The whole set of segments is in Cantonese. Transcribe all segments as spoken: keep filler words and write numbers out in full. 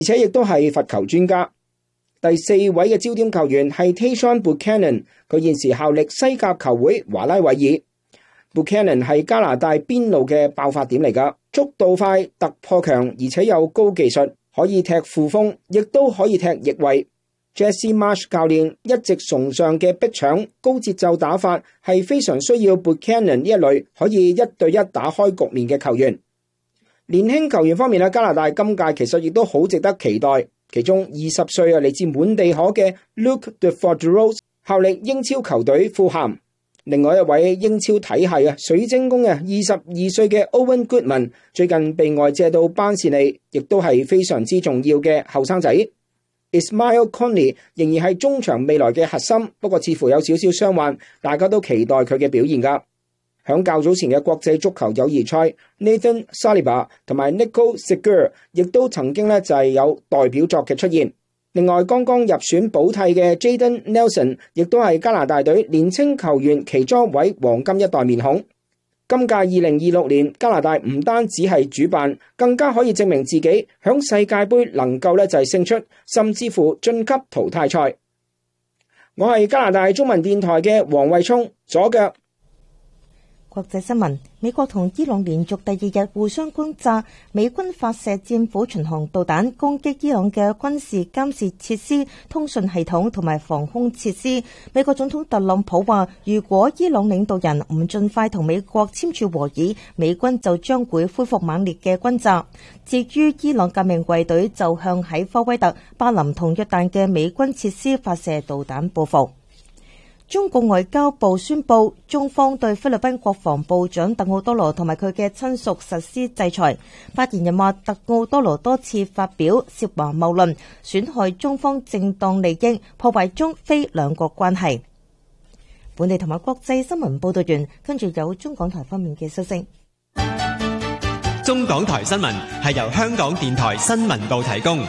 而且亦都係罰球專家。第四位嘅焦點球員係 Tayshaun Buchanan， 佢現時效力西甲球會華拉韋爾。Buchanan 係加拿大邊路嘅爆發點嚟㗎，速度快、突破強，而且有高技術，可以踢副鋒，亦都可以踢翼位。Jesse Marsch 教練一直崇尚嘅逼搶、高節奏打法係非常需要 Buchanan 呢一類可以一對一打開局面嘅球員。年輕球員方面咧，加拿大今屆其實亦都好值得期待。其中二十歲啊，嚟自滿地可嘅 Luke De Forgeros 效力英超球隊富咸。另外一位英超體系啊水晶宮嘅二十二歲嘅 Owen Goodman 最近被外借到班士利，亦都係非常之重要嘅後生仔。Ismail Conley 仍然係中場未來嘅核心，不過似乎有少少傷患，大家都期待佢嘅表現㗎。響較早前嘅國際足球友誼賽 ，Nathan Saliba 同埋 Nico Segur 亦都曾經咧就係有代表作嘅出現。另外，剛剛入選補替嘅 Jayden Nelson 亦都係加拿大隊年青球員其中一位黃金一代面孔。今屆二零二六年，加拿大唔單止係主辦，更加可以證明自己響世界盃能夠咧就係勝出，甚至乎晉級淘汰賽。我係加拿大中文電台嘅黃慧聰，左腳。 國際新聞：美國同伊朗連續第二日互相轟炸，美軍發射戰斧巡航導彈攻擊伊朗嘅軍事監視設施、通訊系統同埋防空設施。美國總統特朗普話，如果伊朗領導人唔盡快同美國簽署和議，美軍就將會恢復猛烈嘅轟炸。至於伊朗革命衛隊就向喺科威特、巴林同約旦嘅美軍設施發射導彈報復。中共外交部宣布，中方對菲律賓國防部長特奧多羅同埋佢嘅親屬實施制裁。發言人話，特奧多羅多次發表涉華謬論，損害中方正當利益，破壞中菲兩國關係。本地同埋國際新聞報道完，跟住有中港台方面嘅消息。 中港台新聞係由香港電台新聞部提供。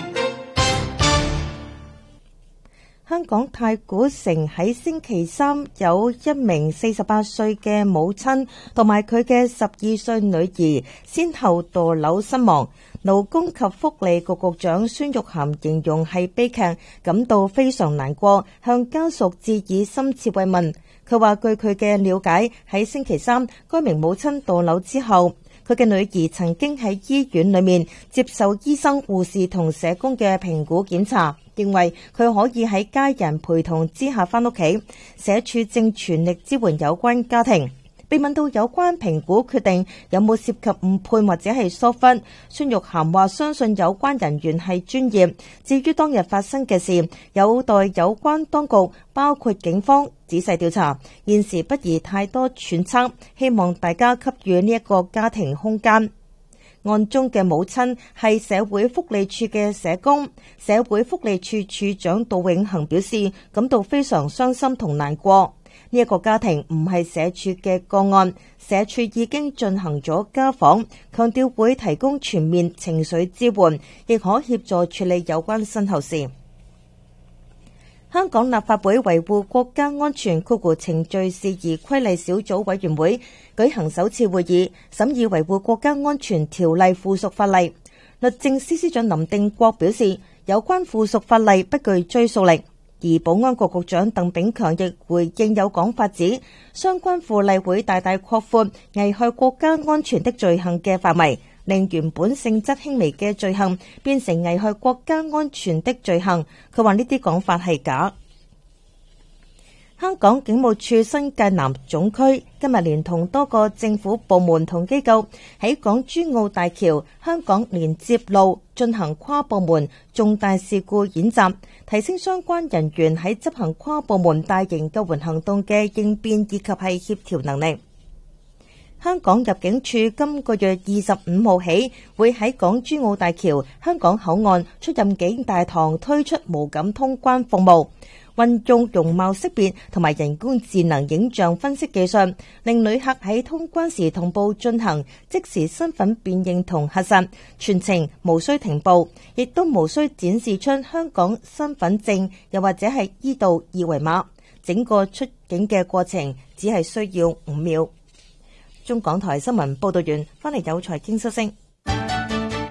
香港太古城喺星期三有一名四十八歲嘅母親同埋佢嘅十二歲女兒先後墮樓身亡。勞工及福利局局長孫玉菡形容係悲劇，感到非常難過，向家屬致以深切慰問。佢話據佢嘅了解，喺星期三該名母親墮樓之後，佢嘅女兒曾經喺醫院裏面接受醫生、護士同社工嘅評估檢查，認為佢可以喺家人陪同之下返屋企。社署正全力支援有關家庭。被問到有關評估決定有冇涉及誤判或者係疏忽，孫玉菡話相信有關人員係專業。至於當日發生嘅事，有待有關當局包括警方仔細調查，現時不宜太多揣測，希望大家給予呢一個家庭空間。案中嘅母親係社會福利處嘅社工，社會福利處處長杜永恒表示感到非常傷心同難過。呢一個家庭唔係社署嘅個案，社署已經進行咗家訪，強調會提供全面情緒支援，亦可協助處理有關身後事。香港立法會維護國家安全括弧程序事宜規例小組委員會舉行首次會議，審議維護國家安全條例附屬法例。律政司司長林定國表示，有關附屬法例不具追溯力。而保安局局長鄧炳強亦回應有講法指，相關附例會大大擴闊危害國家安全的罪行嘅範圍，令原本性質輕微嘅罪行變成危害國家安全的罪行。佢話呢啲講法係假。香港警務處新界南總區今日連同多個政府部門同機構喺港珠澳大橋香港連接路進行跨部門重大事故演習，提升相關人員喺執行跨部門大型救援行動嘅應變以及係協調能力。香港入境處今個月二十五號起會喺港珠澳大橋香港口岸出入境大堂推出無感通關服務，運用容貌識別同埋人工智能影像分析技術，令旅客喺通關時同步進行即時身份辨認同核實，全程無需停步，亦都無需展示出香港身份證，又或者係依度二維碼。整個出境嘅過程只係需要五秒。中港台新聞報道完，翻嚟有財經消息。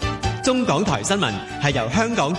中港台新聞係由香港